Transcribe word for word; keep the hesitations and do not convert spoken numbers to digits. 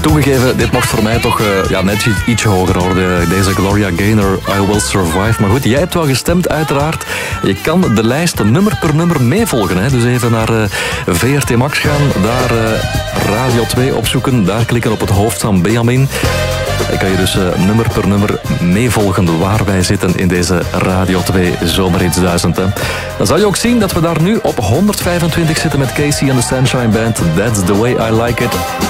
Toegegeven, dit mocht voor mij toch uh, ja, net iets, ietsje hoger worden. Deze Gloria Gaynor, I Will Survive. Maar goed, jij hebt wel gestemd uiteraard. Je kan de lijst nummer per nummer meevolgen. Hè? Dus even naar uh, V R T Max gaan, daar uh, Radio twee opzoeken, daar klikken op het hoofd van Benjamin. Dan kan je dus uh, nummer per nummer meevolgen waar wij zitten in deze Radio twee Zomerhits duizend. Hè. Dan zal je ook zien dat we daar nu op honderdvijfentwintig zitten met Casey and the Sunshine Band. That's the way I like it.